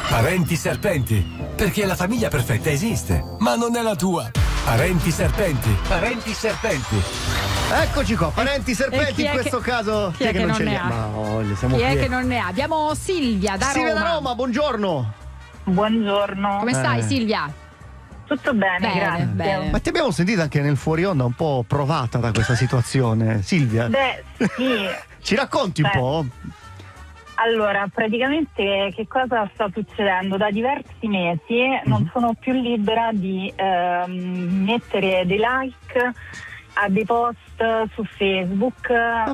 Parenti serpenti, perché la famiglia perfetta esiste, ma non è la tua. Parenti serpenti. Parenti serpenti. Eccoci qua, parenti serpenti in questo caso. Chi è che non ce li ha? Ma siamo Chi qui. è che non ne ha? Abbiamo Silvia da Silvia Roma. da Roma, buongiorno. Buongiorno. Come stai Silvia? Tutto bene, grazie. Bene. Ma ti abbiamo sentito anche nel fuori onda un po' provata da questa situazione, Silvia. Beh, sì. Ci racconti un po'? Allora, praticamente che cosa sta succedendo? Da diversi mesi non sono più libera di mettere dei like a dei post su Facebook,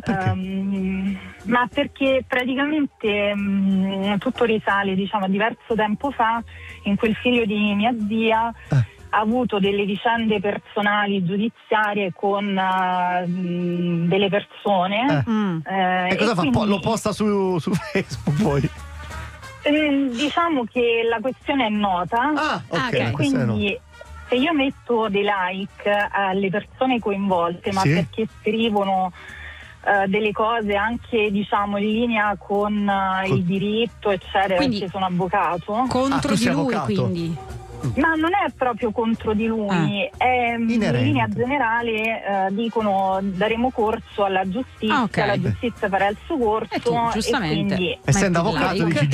ma perché praticamente tutto risale, diciamo, a diverso tempo fa, in quel figlio di mia zia ha avuto delle vicende personali giudiziarie con delle persone. E cosa fa? quindi, Lo posta su Facebook poi? diciamo che la questione è nota. Ok. ok. Quindi se io metto dei like alle persone coinvolte, ma Sì. perché scrivono delle cose anche, diciamo, in linea con il diritto, eccetera, Quindi, perché sono avvocato. Contro tu di sei lui, avvocato? quindi. Ma non è proprio contro di lui, è in Inerente. linea generale dicono daremo corso alla giustizia, ok. la giustizia farà il suo corso E tu, giustamente. quindi Essendo Metti il avvocato like. dici